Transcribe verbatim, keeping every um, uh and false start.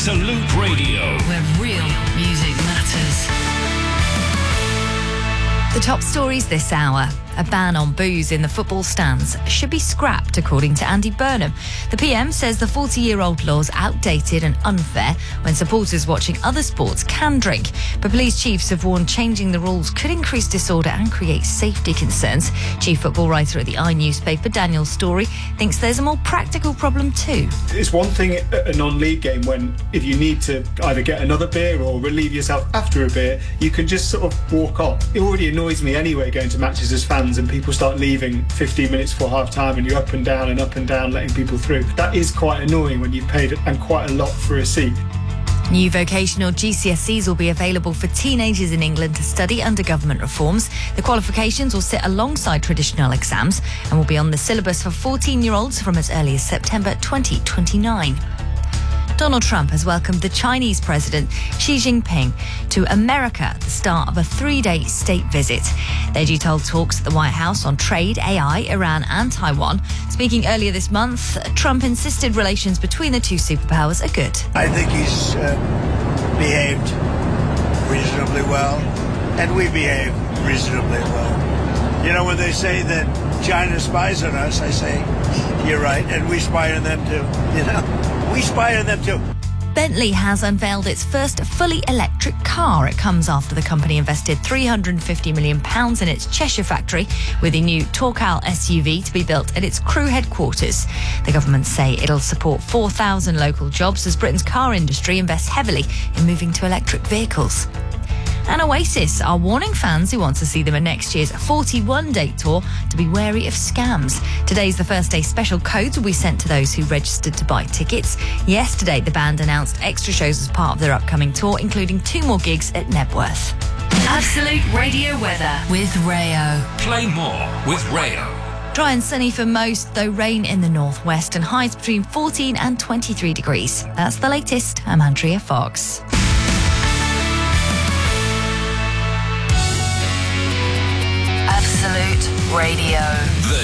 Absolute Radio, where real music matters. The top stories this hour. A ban on booze in the football stands should be scrapped, according to Andy Burnham. The P M says the forty-year-old law's outdated and unfair when supporters watching other sports can drink. But police chiefs have warned changing the rules could increase disorder and create safety concerns. Chief football writer at the I newspaper, Daniel Story, thinks there's a more practical problem too. It's one thing at a non-league game when if you need to either get another beer or relieve yourself after a beer, you can just sort of walk on. It already annoys me anyway going to matches as fans and people start leaving fifteen minutes before half time and you're up and down and up and down letting people through. That is quite annoying when you've paid and quite a lot for a seat. New vocational G C S Es will be available for teenagers in England to study under government reforms. The qualifications will sit alongside traditional exams and will be on the syllabus for fourteen-year-olds from as early as September twenty twenty-nine. Donald Trump has welcomed the Chinese President Xi Jinping to America at the start of a three-day state visit. They're due to hold talks at the White House on trade, A I, Iran and Taiwan. Speaking earlier this month, Trump insisted relations between the two superpowers are good. I think he's uh, behaved reasonably well, and we behave reasonably well. You know, when they say that China spies on us, I say, you're right, and we spy on them too, you know. We spy on them too. Bentley has unveiled its first fully electric car. It comes after the company invested three hundred fifty million pounds in its Cheshire factory with a new Torcal S U V to be built at its Crewe headquarters. The government say it'll support four thousand local jobs as Britain's car industry invests heavily in moving to electric vehicles. And Oasis are warning fans who want to see them at next year's forty-one date tour to be wary of scams. Today's the first day special codes will be sent to those who registered to buy tickets. Yesterday, the band announced extra shows as part of their upcoming tour, including two more gigs at Nebworth. Absolute Radio weather with Rayo. Play more with Rayo. Dry and sunny for most, though rain in the northwest and highs between fourteen and twenty-three degrees. That's the latest. I'm Andrea Fox. Absolute Radio.